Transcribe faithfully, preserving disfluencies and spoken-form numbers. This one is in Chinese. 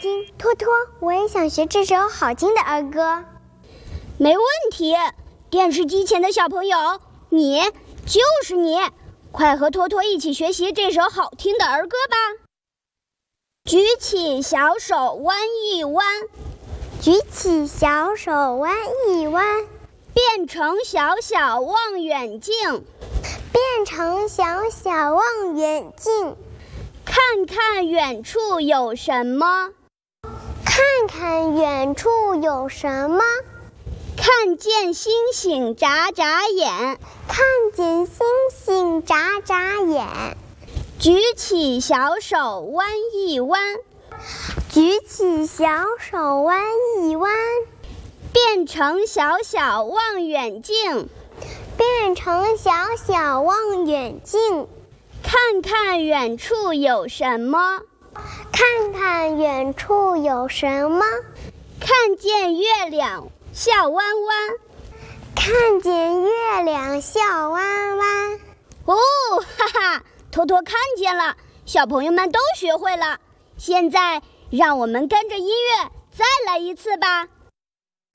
听。托托，我也想学这首好听的儿歌。 没问题，电视机前的小朋友，你就是你，快和托托一起学习这首好听的儿歌吧。举起小手弯一弯， 举起小手弯一弯， 变成小小望远镜， 变成小小望远镜， 看看远处有什么， 看看远处有什么， 看见星星眨眨眼， 看见星星眨眨眼， 举起小手弯一弯， 举起小手弯一弯， 变成小小望远镜， 变成小小望远镜， 看看远处有什么， 看看远处有什么， 看见月亮笑弯弯， 看见月亮笑弯弯。 哦，哈哈，托托看见了，小朋友们都学会了。现在让我们跟着音乐再来一次吧。